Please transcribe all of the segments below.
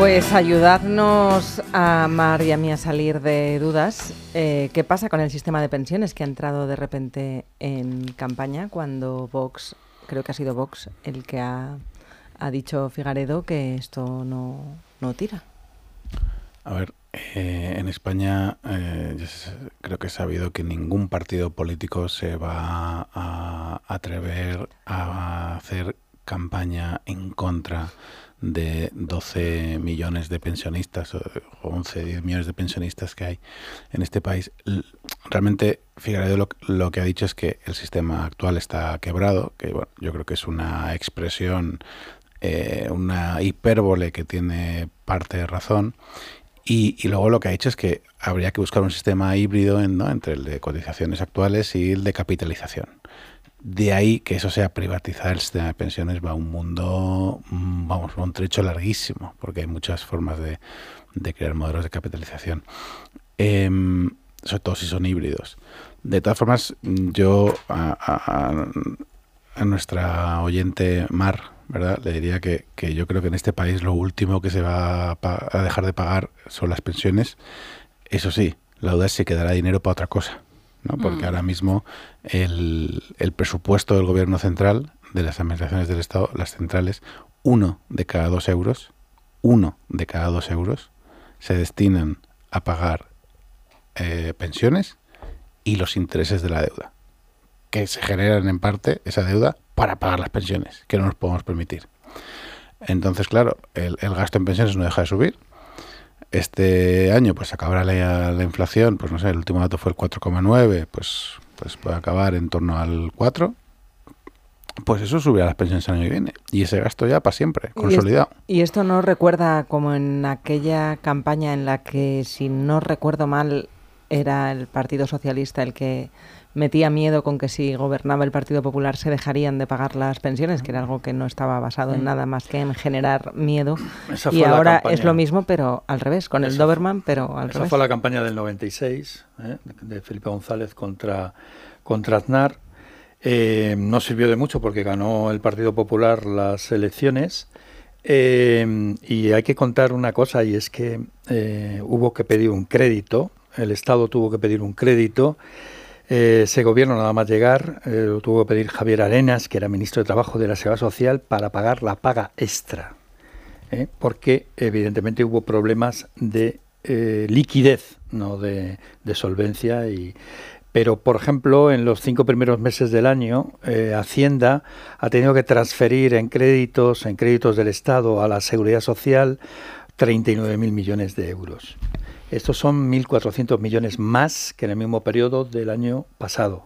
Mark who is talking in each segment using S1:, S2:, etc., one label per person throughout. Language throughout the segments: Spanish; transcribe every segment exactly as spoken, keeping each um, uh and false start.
S1: Pues ayudadnos a Mar y a mí a salir de dudas. Eh, ¿Qué pasa con el sistema de pensiones que ha entrado de repente en campaña cuando Vox, creo que ha sido Vox el que ha, ha dicho Figaredo que esto no, no tira?
S2: A ver, eh, en España eh, yo creo que he sabido que ningún partido político se va a atrever a hacer campaña en contra de doce millones de pensionistas o once, diez millones de pensionistas que hay en este país. Realmente Figaredo lo, lo que ha dicho es que el sistema actual está quebrado, que bueno, yo creo que es una expresión, eh, una hipérbole que tiene parte de razón. Y, y luego lo que ha dicho es que habría que buscar un sistema híbrido en, ¿no? entre el de cotizaciones actuales y el de capitalización. De ahí que eso sea privatizar el sistema de pensiones va a un mundo, vamos, a un trecho larguísimo, porque hay muchas formas de, de crear modelos de capitalización, eh, sobre todo si son híbridos. De todas formas, yo a, a, a nuestra oyente Mar, ¿verdad?, le diría que, que yo creo que en este país lo último que se va a, a dejar de pagar son las pensiones. Eso sí, la duda es si quedará dinero para otra cosa, ¿no? Porque mm. ahora mismo el, el presupuesto del gobierno central, de las administraciones del Estado, las centrales, uno de cada dos euros, uno de cada dos euros se destinan a pagar eh, pensiones y los intereses de la deuda, que se generan en parte esa deuda para pagar las pensiones, que no nos podemos permitir. Entonces, claro, el, el gasto en pensiones no deja de subir. Este año pues acabará la, la inflación, pues no sé, el último dato fue el cuatro coma nueve, pues, pues puede acabar en torno al cuatro. Pues eso subirá las pensiones el año que viene. Y ese gasto ya para siempre, consolidado.
S1: Y, es, y esto no recuerda como en aquella campaña en la que, si no recuerdo mal, era el Partido Socialista el que metía miedo con que si gobernaba el Partido Popular se dejarían de pagar las pensiones, que era algo que no estaba basado en nada más que en generar miedo. Esa y ahora campaña. Es lo mismo, pero al revés, con el Doberman, pero al
S3: esa
S1: revés.
S3: Esa fue la campaña del noventa y seis, ¿eh? de Felipe González contra, contra Aznar. Eh, no sirvió de mucho porque ganó el Partido Popular las elecciones. Eh, y hay que contar una cosa, y es que eh, hubo que pedir un crédito, el Estado tuvo que pedir un crédito. Eh, ese gobierno, nada más llegar, eh, lo tuvo que pedir Javier Arenas, que era ministro de Trabajo de la Seguridad Social, para pagar la paga extra, ¿eh? porque evidentemente hubo problemas de eh, liquidez, no de, de solvencia. Y, pero, por ejemplo, en los cinco primeros meses del año, eh, Hacienda ha tenido que transferir en créditos, en créditos del Estado a la Seguridad Social treinta y nueve mil millones de euros. Estos son mil cuatrocientos millones más que en el mismo periodo del año pasado.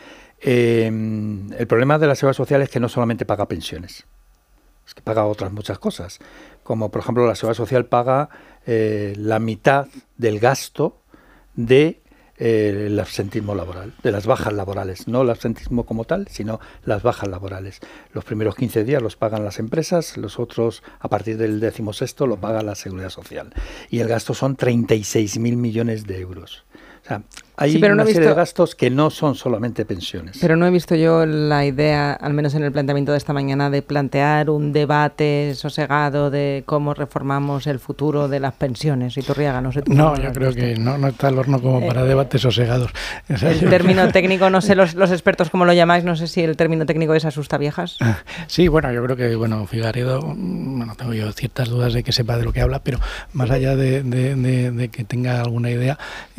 S3: Eh, el problema de la Seguridad Social es que no solamente paga pensiones, es que paga otras muchas cosas. Como, por ejemplo, la Seguridad Social paga eh, la mitad del gasto de eh, el absentismo laboral, de las bajas laborales. No el absentismo como tal, sino las bajas laborales. Los primeros quince días los pagan las empresas, los otros a partir del décimo sexto lo paga la Seguridad Social. Y el gasto son treinta y seis mil millones de euros. O sea, hay sí, una no serie visto, de gastos que no son solamente pensiones.
S1: Pero no he visto yo la idea, al menos en el planteamiento de esta mañana, de plantear un debate sosegado de cómo reformamos el futuro de las pensiones. Iturriaga, no sé tú.
S4: No, yo creo visto. que no, no está el horno como eh, para debates sosegados. O sea,
S1: el término técnico, no sé los, los expertos cómo lo llamáis, no sé si el término técnico es asusta viejas.
S4: Sí, bueno, yo creo que bueno Figaredo, bueno, tengo yo ciertas dudas de que sepa de lo que habla, pero más allá de, de, de, de que tenga alguna idea,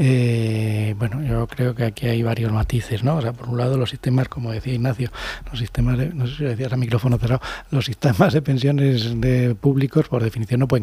S4: eh, bueno, yo creo que aquí hay varios matices, ¿no? O sea, por un lado los sistemas, como decía Ignacio, los sistemas, de, no sé si lo decías a micrófono cerrado, los sistemas de pensiones de públicos por definición no pueden